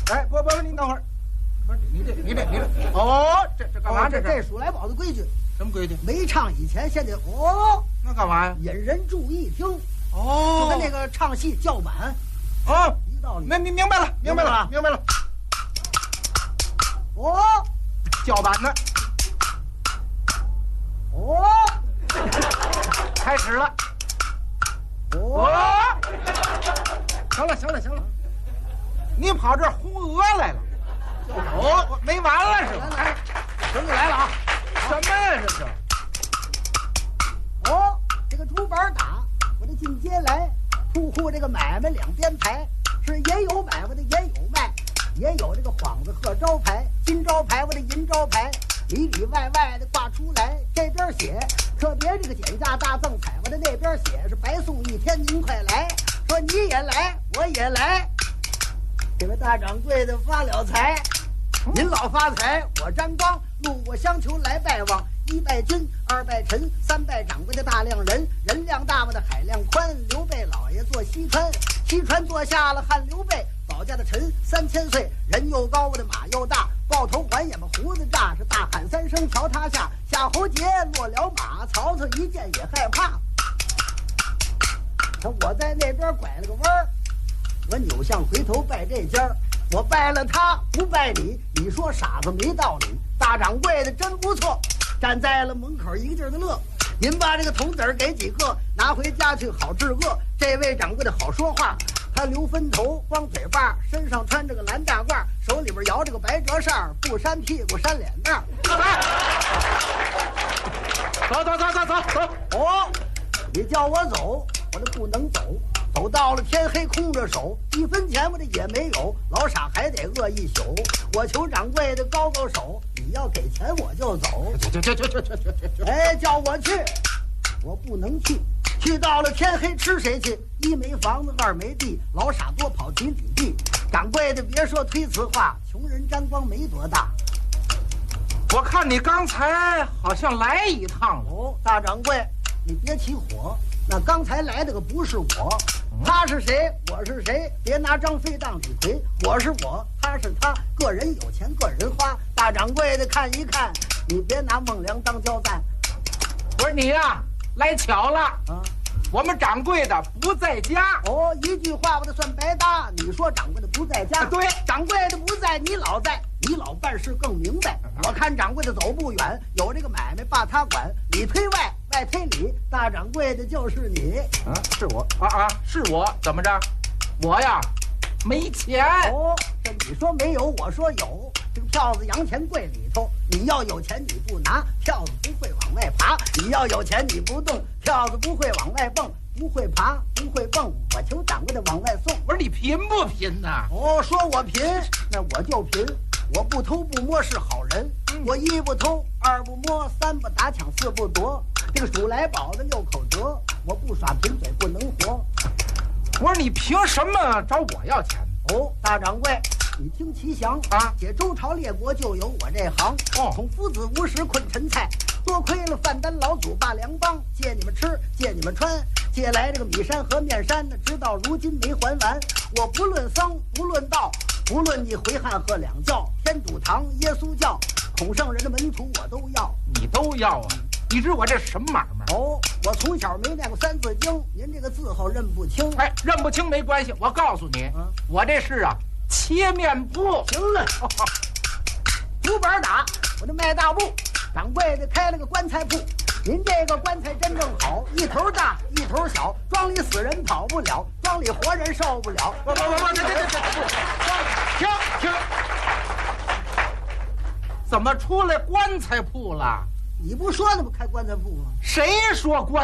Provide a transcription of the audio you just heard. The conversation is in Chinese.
哎，不，你等会儿，不是你这，哦，这干嘛？ 这数来宝的规矩。 什么规矩？ 没唱以前先得哦， 那干嘛呀？ 引人注意听。 哦， 就跟那个唱戏叫板。 哦， 一道理。 明白了。 哦， 叫板呢。 哦， 开始了。 哦， 行了，你跑这儿轰鹅来了。哦，没完了是吧？ 来，等你来了啊！ 什么呀这是？ 哦，这个竹板打，我得进街来，户这个买卖两边排，是也有买我的也有卖，也有这个幌子鹤招牌，金招牌我的银招牌，里外的挂出来，这边写特别这个减价大赠彩，我的那边写是白送一天，您快来，说你也来我也来，这位大掌柜的发了财。您老发财，我张刚路过相求来拜望，一拜君，二拜臣，三拜掌柜的大量人，人量大我的海量宽，刘备老爷坐西川，西川坐下了汉刘备，保家的臣3000岁，人又高我的马又大，抱头还眼把胡子炸，是大喊3声瞧他下，夏侯杰落了马，曹操一见也害怕。我在那边拐了个弯儿，我扭向回头拜这家儿。我拜了他，不拜你，你说傻子没道理。大掌柜的真不错，站在了门口一个劲儿的乐。您把这个铜子儿给几个，拿回家去好治恶。这位掌柜的好说话，他留分头，光嘴巴，身上穿着个蓝大褂，手里边摇着个白折扇，不扇屁股扇脸蛋。走！哦，你叫我走，我这不能走。走到了天黑空着手，1分钱我这也没有，老傻还得饿一宿。我求掌柜的高手，你要给钱我就走。去！哎，叫我去，我不能去。去到了天黑吃谁去？一没房子，二没地，老傻多跑几里地。掌柜的别说推辞话，穷人沾光没多大。 我看你刚才好像来一趟了。 哦，大掌柜，你别起火。那刚才来的可不是我，他是谁，我是谁？别拿张飞当李逵，我是我，他是他，个人有钱个人花。大掌柜的看一看，你别拿孟良当交代。 不是你呀，来巧了啊！我们掌柜的不在家。 哦，一句话我得算白搭。你说掌柜的不在家， 对， 掌柜的不在，你老在，你老办事更明白。我看掌柜的走不远，有这个买卖把他管，里推外，外推里，大掌柜的就是你。 啊，是我是我，怎么着？我呀，没钱。 哦，这你说没有，我说有。这个票子洋钱柜里头，你要有钱你不拿，票子不会往外爬；你要有钱你不动，票子不会往外蹦，不会爬，不会蹦。我求掌柜的往外送。 不是你贫不贫呐？ 哦，说我贫，那我就贫。我不偷不摸是好人，我1不偷，2不摸，3不打抢，4不夺。这个数来宝的6口辙，我不耍贫嘴不能活。 我说你凭什么找我要钱？ 哦，大掌柜，你听其详啊！解周朝列国就有我这行。哦，从夫子无食困陈菜，多亏了范丹老祖霸良帮，借你们吃，借你们穿，借来这个米山和面山，直到如今没还完。我不论僧，不论道，不论你回汉和两教，天主堂、耶稣教、孔圣人的门徒我都要。 你都要啊？你知我这什么买卖？ 哦，我从小没念过3字经，您这个字号认不清。 哎，认不清没关系，我告诉你，我这是切面铺。 行了，竹板打，我这卖大布，掌柜的开了个棺材铺。您这个棺材真正好，一头大一头小，庄里死人跑不了，庄里活人受不了。 不，停！怎么出来棺材铺了？ 你不说那么开棺材铺吗？ 谁说棺